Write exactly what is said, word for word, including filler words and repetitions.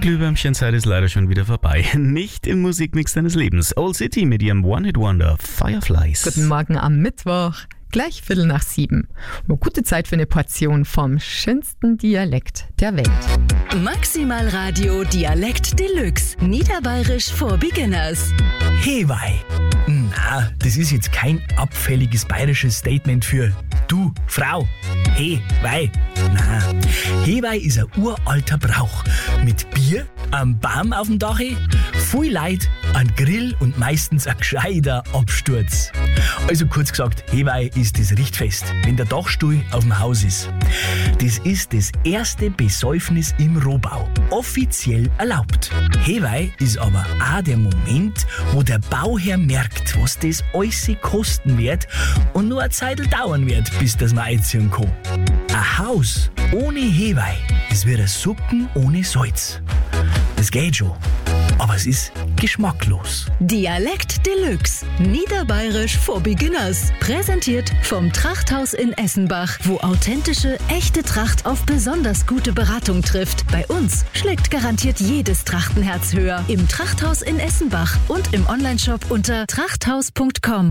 Glühwürmchenzeit ist leider schon wieder vorbei. Nicht im Musikmix deines Lebens. Old City mit ihrem One-Hit-Wonder Fireflies. Guten Morgen am Mittwoch, gleich Viertel nach sieben. Eine gute Zeit für eine Portion vom schönsten Dialekt der Welt. Maximal Radio Dialekt Deluxe. Niederbayerisch for Beginners. Hewei. Na, das ist jetzt kein abfälliges bayerisches Statement für du, Frau. Hewei. Na, Hewei ist ein uralter Brauch. Mit Bier, einem Baum auf dem Dache, viel Leid, ein Grill und meistens ein gescheiter Absturz. Also kurz gesagt, Hewei ist das Richtfest, wenn der Dachstuhl auf dem Haus ist. Das ist das erste Besäufnis im Rohbau. Offiziell erlaubt. Hewei ist aber auch der Moment, wo der Bauherr merkt, was das alles kosten wird und nur eine Zeit dauern wird, bis das man einziehen kann. Ein Haus ohne Hewei ist wie ein Suppen ohne Salz. Das geht schon, aber es ist geschmacklos. Dialekt Deluxe. Niederbayerisch for Beginners. Präsentiert vom Trachthaus in Essenbach, wo authentische, echte Tracht auf besonders gute Beratung trifft. Bei uns schlägt garantiert jedes Trachtenherz höher. Im Trachthaus in Essenbach und im Onlineshop unter trachthaus punkt com.